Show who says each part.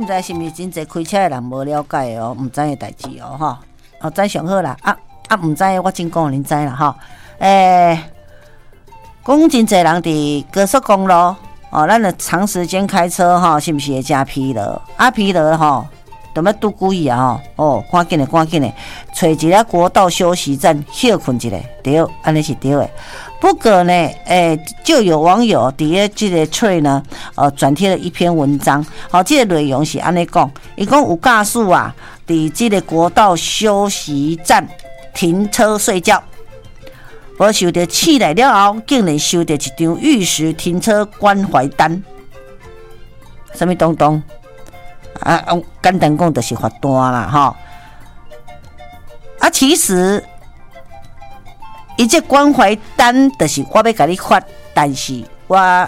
Speaker 1: 知是毋是真侪开车的人无了解的哦，毋知的代志哦，吼。哦，知上好啦，毋知我真讲恁知啦，吼。讲真侪人伫高速公路哦，咱著长时间开车吼，是毋是会真疲劳？疲劳吼，就要拄久伊啊吼，赶紧的，找一个国道休息站休困一下，对，安尼是对的。不过呢，就有网友伫咧这个tweet呢，转贴了一篇文章，这个内容是安尼讲，伊讲有驾驶啊，伫这个国道休息站停车睡觉，无收到气来了后，竟然收到一张逾时停车关怀单，什么东东？简单讲就是罚单啦，吼。其实。伊这关怀单就是我要甲你发，但是我